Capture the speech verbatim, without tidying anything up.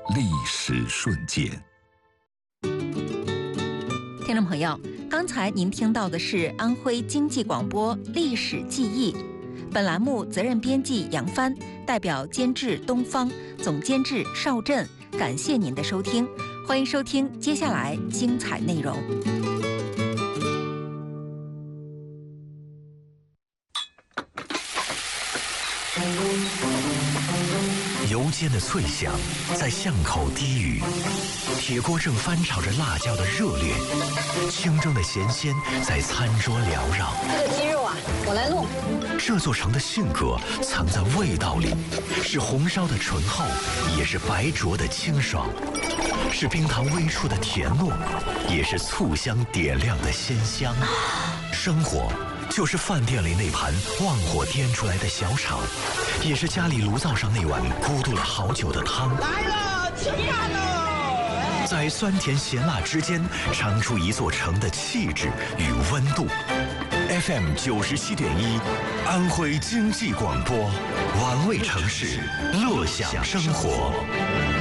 历史瞬间。 听众朋友，刚才您听到的是安徽经济广播历史记忆。本栏目责任编辑杨帆，代表监制东方，总监制邵振，感谢您的收听，欢迎收听接下来精彩内容。 油煎的脆响在巷口低语，铁锅正翻炒着辣椒的热烈，清蒸的咸鲜在餐桌缭绕。 这个鸡肉啊，我来弄。 这座城的性格藏在味道里，是红烧的醇厚，也是白灼的清爽，是冰糖微触的甜糯，也是醋香点亮的鲜香。生活就是饭店里那盘旺火颠出来的小炒，也是家里炉灶上那碗咕嘟了好久的汤。 来了，吃饭喽！ 在酸甜咸辣之间，尝出一座城的气质与温度。F M 九十七点一，安徽经济广播，玩味城市，乐享生活。